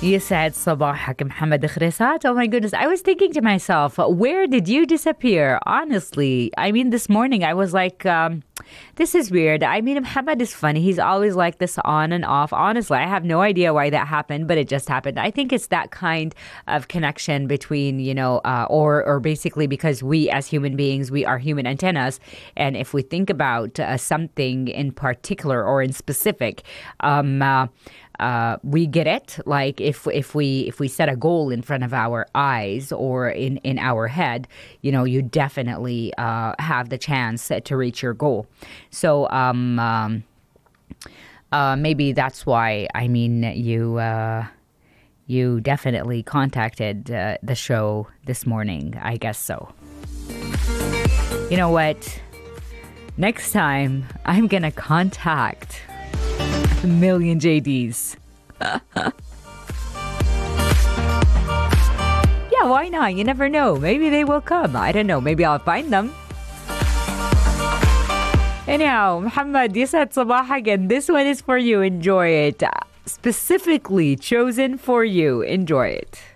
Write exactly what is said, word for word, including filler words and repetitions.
يسعد صباحك محمد خريسات. Oh my goodness, I was thinking to myself, where did you disappear? Honestly, I mean, this morning I was like, um, this is weird. I mean, Muhammad is funny. He's always like this on and off. Honestly, I have no idea why that happened, but it just happened. I think it's that kind of connection between, you know, uh, or or basically because we as human beings, we are human antennas. And if we think about uh, something in particular or in specific, um, uh, Uh, we get it. Like if if we if we set a goal in front of our eyes or in, in our head, you know, you definitely uh, have the chance to reach your goal. So um, um, uh, maybe that's why. I mean, you uh, you definitely contacted uh, the show this morning. I guess so. You know what? Next time, I'm gonna contact a million J Ds. Yeah, why not? You never know. Maybe they will come. I don't know. Maybe I'll find them. Anyhow, Muhammad, يسعد صباحك, and this one is for you. Enjoy it. Specifically chosen for you. Enjoy it.